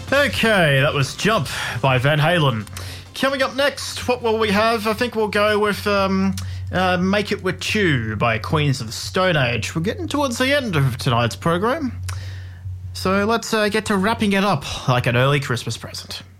Okay, that was Jump by Van Halen. Coming up next, what will we have? I think we'll go with Make It With You by Queens of the Stone Age. We're getting towards the end of tonight's program, so let's get to wrapping it up like an early Christmas present.